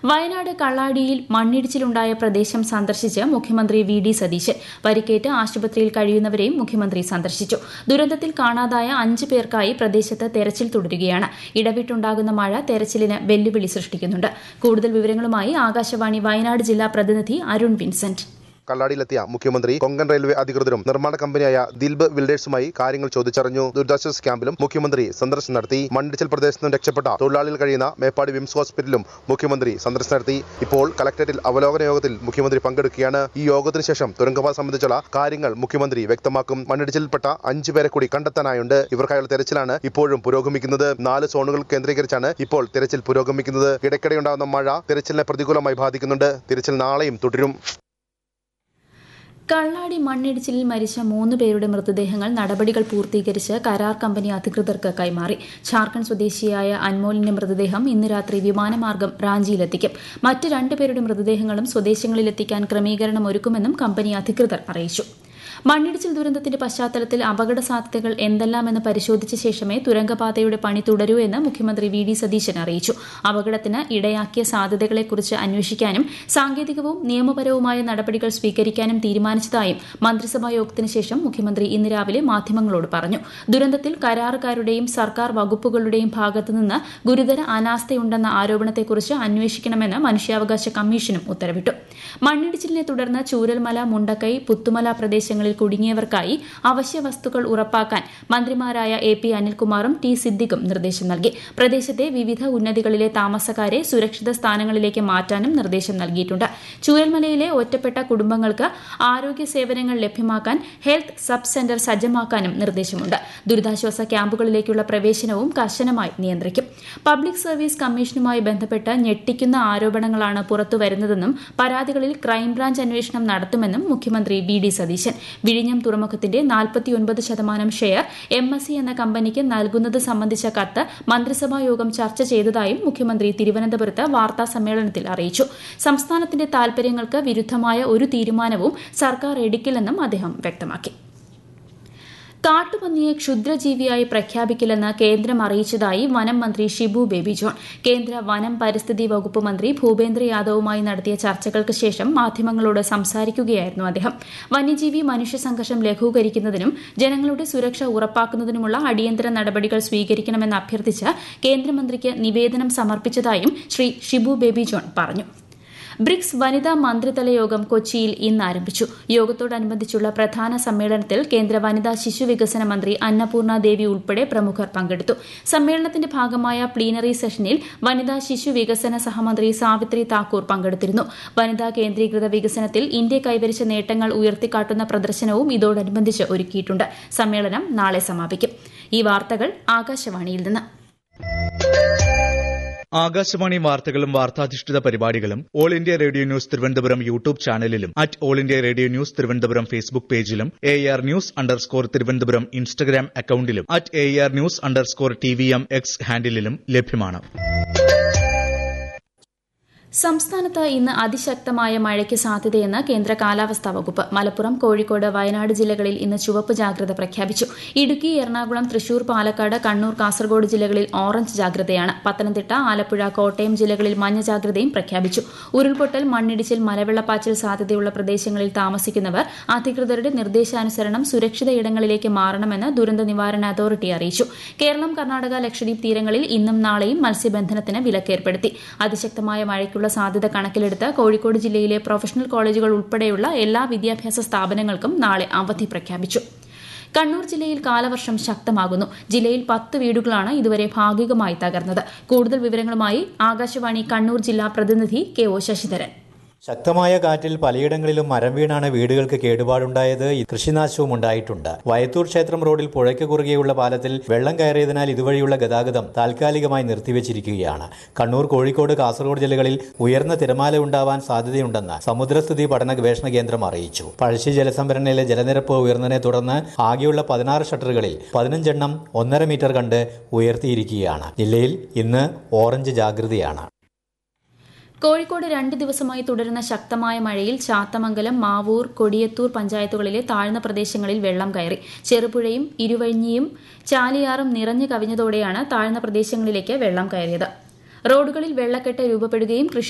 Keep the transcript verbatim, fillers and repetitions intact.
വയനാട് കള്ളാടിയിൽ മണ്ണിടിച്ചിലുണ്ടായ പ്രദേശം സന്ദർശിച്ച് മുഖ്യമന്ത്രി വി ഡി സതീശൻ. പരിക്കേറ്റ് ആശുപത്രിയിൽ കഴിയുന്നവരെയും മുഖ്യമന്ത്രി സന്ദർശിച്ചു. ദുരന്തത്തിൽ കാണാതായ അഞ്ച് പേർക്കായി പ്രദേശത്ത് തെരച്ചിൽ തുടരുകയാണ്. ഇടവിട്ടുണ്ടാകുന്ന മഴ തെരച്ചിലിന് വെല്ലുവിളി സൃഷ്ടിക്കുന്നുണ്ട്. കൂടുതൽ വിവരങ്ങളുമായി ആകാശവാണി വയനാട് ജില്ലാ പ്രതിനിധി അരുൺ വിൻസെന്റ്. കള്ളാടിയിലെത്തിയ മുഖ്യമന്ത്രി കൊങ്കൺ റെയിൽവേ അധികൃതരും നിർമ്മാണ കമ്പനിയായ ദിൽബ് ബിൽഡേഴ്സുമായി കാര്യങ്ങൾ ചോദിച്ചറിഞ്ഞു. ദുരിതാശ്വാസ ക്യാമ്പിലും മുഖ്യമന്ത്രി സന്ദർശനം നടത്തി. മണ്ണിടിച്ചിൽ പ്രദേശത്ത് നിന്ന് രക്ഷപ്പെട്ട തൊഴിലാളികൾ കഴിയുന്ന മേപ്പാടി വിംസ് ഹോസ്പിറ്റലിലും മുഖ്യമന്ത്രി സന്ദർശനം നടത്തി. ഇപ്പോൾ കലക്ടറേറ്റിൽ അവലോകന യോഗത്തിൽ മുഖ്യമന്ത്രി പങ്കെടുക്കുകയാണ്. ഈ യോഗത്തിന് ശേഷം തുരങ്കപാത സംബന്ധിച്ചുള്ള കാര്യങ്ങൾ മുഖ്യമന്ത്രി വ്യക്തമാക്കും. മണ്ണിടിച്ചിൽപ്പെട്ട അഞ്ചു പേരെ കൂടി കണ്ടെത്താനായുണ്ട്. ഇവർക്കായുള്ള തെരച്ചിലാണ് ഇപ്പോഴും പുരോഗമിക്കുന്നത്. നാല് സോണുകൾ കേന്ദ്രീകരിച്ചാണ് ഇപ്പോൾ തെരച്ചിൽ പുരോഗമിക്കുന്നത്. ഇടയ്ക്കിടെയുണ്ടാകുന്ന മഴ തെരച്ചിലിനെ പ്രതികൂലമായി ബാധിക്കുന്നുണ്ട്. തെരച്ചിൽ നാളെയും തുടരും. കള്ളാടി മണ്ണിടിച്ചിലിൽ മരിച്ച മൂന്ന് പേരുടെ മൃതദേഹങ്ങൾ നടപടികൾ പൂർത്തീകരിച്ച് കരാർ കമ്പനി അധികൃതർക്ക് കൈമാറി. ഝാർഖണ്ഡ് സ്വദേശിയായ അൻമോലിന്റെ മൃതദേഹം ഇന്ന് രാത്രി വിമാനമാർഗം റാഞ്ചിയിലെത്തിക്കും. മറ്റ് രണ്ടുപേരുടെ മൃതദേഹങ്ങളും സ്വദേശങ്ങളിലെത്തിക്കാൻ ക്രമീകരണം ഒരുക്കുമെന്നും കമ്പനി അധികൃതർ അറിയിച്ചു. മണ്ണിടിച്ചിൽ ദുരന്തത്തിന്റെ പശ്ചാത്തലത്തിൽ അപകട സാധ്യതകൾ എന്തെല്ലാമെന്ന് പരിശോധിച്ച ശേഷമേ തുരങ്കപാതയുടെ പണി തുടരൂ എന്ന് മുഖ്യമന്ത്രി വി ഡി സതീശൻ അറിയിച്ചു. അപകടത്തിന് ഇടയാക്കിയ സാധ്യതകളെക്കുറിച്ച് അന്വേഷിക്കാനും സാങ്കേതികവും നിയമപരവുമായ നടപടികൾ സ്വീകരിക്കാനും തീരുമാനിച്ചതായും മന്ത്രിസഭാ യോഗത്തിന് ശേഷം മുഖ്യമന്ത്രി ഇന്ന് രാവിലെ മാധ്യമങ്ങളോട് പറഞ്ഞു. ദുരന്തത്തിൽ കരാറുകാരുടെയും സർക്കാർ വകുപ്പുകളുടെയും ഭാഗത്തുനിന്ന് ഗുരുതര അനാസ്ഥയുണ്ടെന്ന ആരോപണത്തെക്കുറിച്ച് അന്വേഷിക്കണമെന്ന് മനുഷ്യാവകാശ കമ്മീഷനും ഉത്തരവിട്ടു. മണ്ണിടിച്ചിലിനെ തുടർന്ന് ചൂരൽമല, മുണ്ടക്കൈ, പുത്തുമല പ്രദേശങ്ങളിൽ കുടുങ്ങിയവർക്കായി അവശ്യ വസ്തുക്കൾ ഉറപ്പാക്കാൻ മന്ത്രിമാരായ എ പി അനിൽകുമാറും ടി സിദ്ദിഖും നിർദ്ദേശം നൽകി. പ്രദേശത്തെ വിവിധ ഉന്നതികളിലെ താമസക്കാരെ സുരക്ഷിത സ്ഥാനങ്ങളിലേക്ക് മാറ്റാനും നിർദ്ദേശം നൽകിയിട്ടുണ്ട്. ചൂരൽമലയിലെ ഒറ്റപ്പെട്ട കുടുംബങ്ങൾക്ക് ആരോഗ്യ സേവനങ്ങൾ ലഭ്യമാക്കാൻ ഹെൽത്ത് സബ് സെന്റർ സജ്ജമാക്കാനും നിർദ്ദേശമുണ്ട്. ദുരിതാശ്വാസ ക്യാമ്പുകളിലേക്കുള്ള പ്രവേശനവും കർശനമായി നിയന്ത്രിക്കും. പബ്ലിക് സർവീസ് കമ്മീഷനുമായി ബന്ധപ്പെട്ട് ഞെട്ടിക്കുന്ന ആരോപണങ്ങളാണ് പുറത്തുവരുന്നതെന്നും പരാതികളിൽ ക്രൈംബ്രാഞ്ച് അന്വേഷണം നടത്തുമെന്നും മുഖ്യമന്ത്രി വി ഡി സതീശൻ. വിഴിഞ്ഞം തുറമുഖത്തിന്റെ നാൽപ്പത്തിയൊൻപത് ശതമാനം ഷെയർ എം എസ് സി എന്ന കമ്പനിക്ക് നൽകുന്നത് സംബന്ധിച്ച കത്ത് മന്ത്രിസഭാ യോഗം ചർച്ച ചെയ്തതായും മുഖ്യമന്ത്രി തിരുവനന്തപുരത്ത് വാർത്താ സമ്മേളനത്തിൽ അറിയിച്ചു. സംസ്ഥാനത്തിന്റെ താൽപര്യങ്ങൾക്ക് വിരുദ്ധമായ ഒരു തീരുമാനവും സർക്കാർ എടുക്കില്ലെന്നും അദ്ദേഹം വ്യക്തമാക്കി. കാട്ടുപന്നിയെ ക്ഷുദ്രജീവിയായി പ്രഖ്യാപിക്കില്ലെന്ന് കേന്ദ്രം അറിയിച്ചതായി വനം മന്ത്രി ഷിബു ബേബി ജോൺ. കേന്ദ്ര വനം പരിസ്ഥിതി വകുപ്പ് മന്ത്രി ഭൂപേന്ദ്ര യാദവുമായി നടത്തിയ ചർച്ചകൾക്ക് ശേഷം മാധ്യമങ്ങളോട് സംസാരിക്കുകയായിരുന്നു അദ്ദേഹം. വന്യജീവി മനുഷ്യ സംഘർഷം ലഘൂകരിക്കുന്നതിനും ജനങ്ങളുടെ സുരക്ഷ ഉറപ്പാക്കുന്നതിനുമുള്ള അടിയന്തര നടപടികൾ സ്വീകരിക്കണമെന്ന് അഭ്യർത്ഥിച്ച് കേന്ദ്രമന്ത്രിക്ക് നിവേദനം സമർപ്പിച്ചതായും ശ്രീ ഷിബു ബേബി ജോൺ പറഞ്ഞു. ബ്രിക്സ് വനിതാ മന്ത്രിതല യോഗം കൊച്ചിയിൽ ഇന്ന് ആരംഭിച്ചു. യോഗത്തോടനുബന്ധിച്ചുള്ള പ്രധാന സമ്മേളനത്തിൽ കേന്ദ്ര വനിതാ ശിശു വികസന മന്ത്രി അന്നപൂർണ ദേവി ഉൾപ്പെടെ പ്രമുഖർ പങ്കെടുത്തു. സമ്മേളനത്തിന്റെ ഭാഗമായ പ്ലീനറി സെഷനിൽ വനിതാ ശിശു വികസന സഹമന്ത്രി സാവിത്രി താക്കൂർ പങ്കെടുത്തിരുന്നു. വനിതാ കേന്ദ്രീകൃത വികസനത്തിൽ ഇന്ത്യ കൈവരിച്ച നേട്ടങ്ങൾ ഉയർത്തിക്കാട്ടുന്ന പ്രദർശനവും ഇതോടനുബന്ധിച്ച് ഒരുക്കിയിട്ടുണ്ട്. സമ്മേളനം നാളെ സമാപിക്കും. ഈ വാർത്തകൾ ആകാശവാണിയിൽ നിന്ന്. ആകാശവാണി വാർത്തകളും വാർത്താധിഷ്ഠിത പരിപാടികളും all India radio news Thiruvananthapuram YouTube ചാനലിലും at all India radio news Thiruvananthapuram Facebook പേജിലും A R news underscore Thiruvananthapuram Instagram അക്കൌണ്ടിലും at A R news underscore T V M X ഹാൻഡിലും ലഭ്യമാണ്. സംസ്ഥാനത്ത് ഇന്ന് അതിശക്തമായ മഴയ്ക്ക് സാധ്യതയെന്ന് കേന്ദ്ര കാലാവസ്ഥാ വകുപ്പ്. മലപ്പുറം, കോഴിക്കോട്, വയനാട് ജില്ലകളിൽ ഇന്ന് ചുവപ്പ് ജാഗ്രത പ്രഖ്യാപിച്ചു. ഇടുക്കി, എറണാകുളം, തൃശൂർ, പാലക്കാട്, കണ്ണൂർ, കാസർഗോഡ് ജില്ലകളിൽ ഓറഞ്ച് ജാഗ്രതയാണ്. പത്തനംതിട്ട, ആലപ്പുഴ, കോട്ടയം ജില്ലകളിൽ മഞ്ഞ ജാഗ്രതയും പ്രഖ്യാപിച്ചു. ഉരുൾപൊട്ടൽ, മണ്ണിടിച്ചിൽ, മലവെള്ളപ്പാച്ചിൽ സാധ്യതയുള്ള പ്രദേശങ്ങളിൽ താമസിക്കുന്നവർ അധികൃതരുടെ നിർദ്ദേശാനുസരണം സുരക്ഷിത ഇടങ്ങളിലേക്ക് മാറണമെന്ന് ദുരന്ത നിവാരണ അതോറിറ്റി അറിയിച്ചു. കേരളം, കർണാടക, ലക്ഷദ്വീപ് തീരങ്ങളിൽ ഇന്നും നാളെയും മത്സ്യബന്ധനത്തിന് വിലക്കേർപ്പെടുത്തി. അതിശക്തമായ മഴയ്ക്കുള്ള സാധ്യത കണക്കിലെടുത്ത് കോഴിക്കോട് ജില്ലയിലെ പ്രൊഫഷണൽ കോളേജുകൾ ഉൾപ്പെടെയുള്ള എല്ലാ വിദ്യാഭ്യാസ സ്ഥാപനങ്ങൾക്കും നാളെ അവധി പ്രഖ്യാപിച്ചു. കണ്ണൂർ ജില്ലയിൽ കാലവർഷം ശക്തമാകുന്നു. ജില്ലയിൽ പത്ത് വീടുകളാണ് ഇതുവരെ ഭാഗികമായി തകർന്നത്. കൂടുതൽ വിവരങ്ങളുമായി ആകാശവാണി കണ്ണൂർ ജില്ലാ പ്രതിനിധി കെ ഒ ശശിധരൻ. ശക്തമായ കാറ്റിൽ പലയിടങ്ങളിലും മരം വീണാണ് വീടുകൾക്ക് കേടുപാടുണ്ടായത്. കൃഷിനാശവും ഉണ്ടായിട്ടുണ്ട്. വയത്തൂർ ക്ഷേത്രം റോഡിൽ പുഴയ്ക്ക് കുറുകെയുള്ള പാലത്തിൽ വെള്ളം കയറിയതിനാൽ ഇതുവഴിയുള്ള ഗതാഗതം താൽക്കാലികമായി നിർത്തിവച്ചിരിക്കുകയാണ്. കണ്ണൂർ, കോഴിക്കോട്, കാസർഗോഡ് ജില്ലകളിൽ ഉയർന്ന തിരമാല ഉണ്ടാവാൻ സാധ്യതയുണ്ടെന്ന് സമുദ്രസ്ഥിതി പഠന ഗവേഷണ കേന്ദ്രം അറിയിച്ചു. പഴശ്ശി ജലസംഭരണിയിലെ ജലനിരപ്പ് ഉയർന്നതിനെ തുടർന്ന് ആകെയുള്ള പതിനാറ് ഷട്ടറുകളിൽ പതിനഞ്ചെണ്ണം ഒന്നര മീറ്റർ കണ്ട് ഉയർത്തിയിരിക്കുകയാണ്. ജില്ലയിൽ ഇന്ന് ഓറഞ്ച് ജാഗ്രതയാണ്. കോഴിക്കോട് രണ്ട് ദിവസമായി തുടരുന്ന ശക്തമായ മഴയിൽ ചാത്തമംഗലം, മാവൂർ, കൊടിയത്തൂർ പഞ്ചായത്തുകളിലെ താഴ്ന്ന പ്രദേശങ്ങളിൽ വെള്ളം കയറി. ചെറുപുഴയും ഇരുവഴിഞ്ഞിയും ചാലിയാറും നിറഞ്ഞു കവിഞ്ഞതോടെയാണ് താഴ്ന്ന പ്രദേശങ്ങളിലേക്ക് വെള്ളം കയറിയത്. റോഡുകളിൽ വെള്ളക്കെട്ട് രൂപപ്പെടുകയും കൃഷി